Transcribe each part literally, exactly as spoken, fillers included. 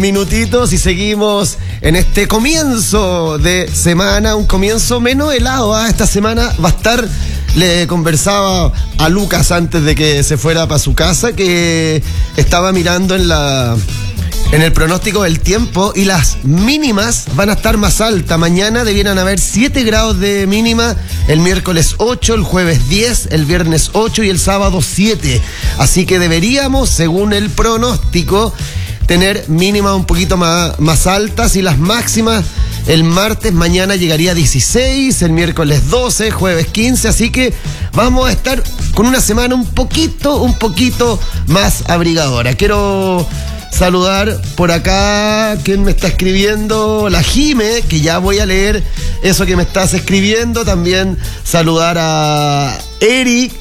Minutitos y seguimos en este comienzo de semana, un comienzo menos helado. ¿eh? Esta semana va a estar, le conversaba a Lucas antes de que se fuera para su casa, que estaba mirando en la en el pronóstico del tiempo y las mínimas van a estar más altas. Mañana debieran haber siete grados de mínima, el miércoles ocho, el jueves diez, el viernes ocho y el sábado siete. Así que deberíamos, según el pronóstico, tener mínimas un poquito más, más altas y las máximas el martes, mañana llegaría a dieciséis, el miércoles doce, jueves quince, así que vamos a estar con una semana un poquito, un poquito más abrigadora. Quiero saludar por acá, ¿quién me está escribiendo? La Jime, que ya voy a leer eso que me estás escribiendo. También saludar a Eric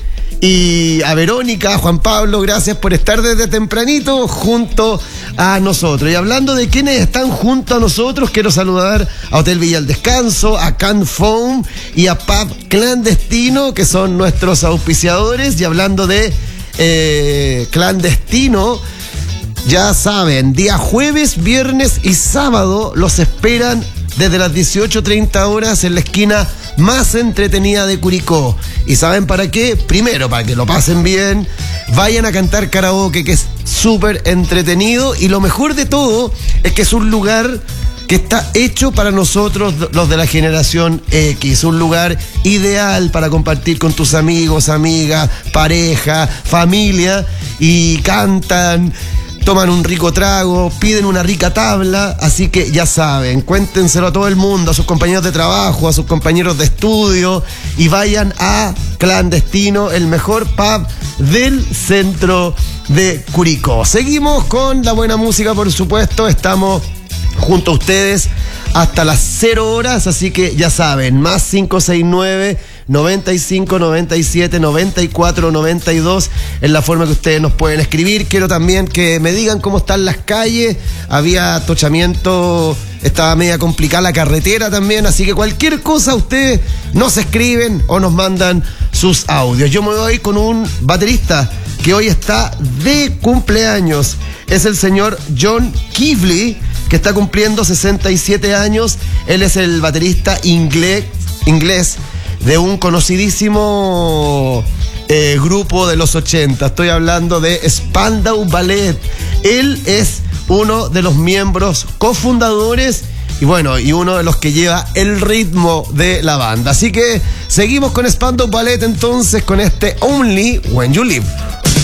y a Verónica, a Juan Pablo, gracias por estar desde tempranito junto a nosotros. Y hablando de quienes están junto a nosotros, quiero saludar a Hotel Villa El Descanso, a Can Foam y a Pub Clandestino, que son nuestros auspiciadores. Y hablando de eh, clandestino, ya saben, día jueves, viernes y sábado los esperan desde las dieciocho treinta horas en la esquina más entretenida de Curicó. ¿Y saben para qué? Primero, para que lo pasen bien, vayan a cantar karaoke, que es súper entretenido, y lo mejor de todo es que es un lugar que está hecho para nosotros, los de la generación X, un lugar ideal para compartir con tus amigos, amigas, pareja, familia, y cantan, toman un rico trago, piden una rica tabla, así que ya saben, cuéntenselo a todo el mundo, a sus compañeros de trabajo, a sus compañeros de estudio, y vayan a Clandestino, el mejor pub del centro de Curicó. Seguimos con la buena música, por supuesto, estamos junto a ustedes hasta las cero horas, así que ya saben, más cinco seis nueve, noventa y cinco, noventa y siete, noventa y cuatro, noventa y dos en la forma que ustedes nos pueden escribir. Quiero también que me digan cómo están las calles, había atochamiento, estaba media complicada la carretera también, así que cualquier cosa ustedes nos escriben o nos mandan sus audios. Yo me voy con un baterista que hoy está de cumpleaños, es el señor John Kivley, que está cumpliendo sesenta y siete años. Él es el baterista inglés, inglés de un conocidísimo eh, grupo de los ochenta. Estoy hablando de Spandau Ballet. Él es uno de los miembros cofundadores y bueno, y uno de los que lleva el ritmo de la banda. Así que seguimos con Spandau Ballet entonces, con este Only When You Live.